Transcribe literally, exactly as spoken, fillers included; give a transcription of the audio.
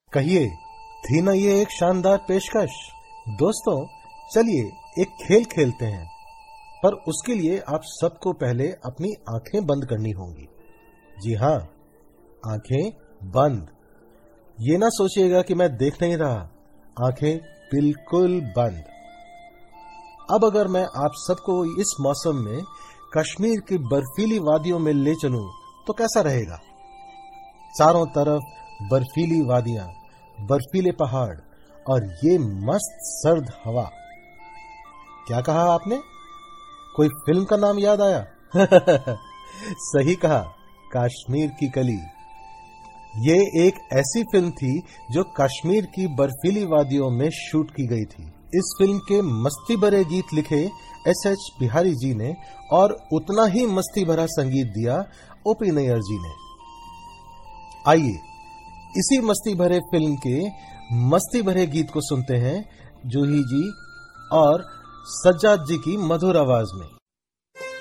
कहिए, थी ना ये एक शानदार पेशकश। दोस्तों, चलिए एक खेल खेलते हैं, पर उसके लिए आप सबको पहले अपनी आंखें बंद करनी होंगी। जी हां, आंखें बंद। ये ना सोचिएगा कि मैं देख नहीं रहा, आंखें बिल्कुल बंद। अब अगर मैं आप सबको इस मौसम में कश्मीर की बर्फीली वादियों में ले चलूं तो कैसा रहेगा? चारों तरफ बर्फीली वादियां, बर्फीले पहाड़ और ये मस्त सर्द हवा। क्या कहा आपने? कोई फिल्म का नाम याद आया? सही कहा, कश्मीर की कली। ये एक ऐसी फिल्म थी जो कश्मीर की बर्फीली वादियों में शूट की गई थी। इस फिल्म के मस्ती भरे गीत लिखे एस एच बिहारी जी ने और उतना ही मस्ती भरा संगीत दिया ओ पी नैयर जी ने। आइए इसी मस्ती भरे फिल्म के मस्ती भरे गीत को सुनते हैं जूही जी और सज्जाद जी की मधुर आवाज में।